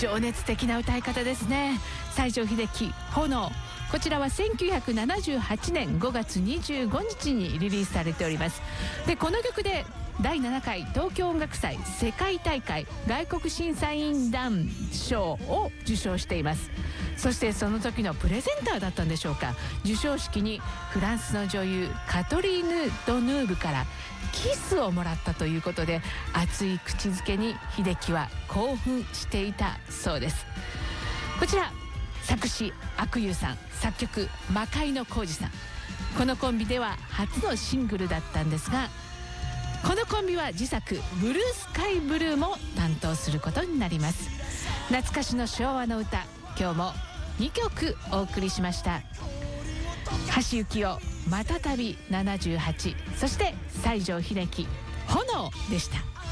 情熱的な歌い方ですね。西城秀樹、炎。こちらは1978年5月25日にリリースされております。でこの曲で第7回東京音楽祭世界大会外国審査員団賞を受賞しています。そしてその時のプレゼンターだったんでしょうか、授賞式にフランスの女優カトリーヌ・ドヌーブからキスをもらったということで、熱い口づけに秀樹は興奮していたそうです。こちら作詞阿久悠さん、作曲魔界の浩二さん。このコンビでは初のシングルだったんですが、このコンビは次作ブルースカイブルーも担当することになります。懐かしの昭和の歌、今日も2曲お送りしました。橋幸夫またたび78、そして西城秀樹炎でした。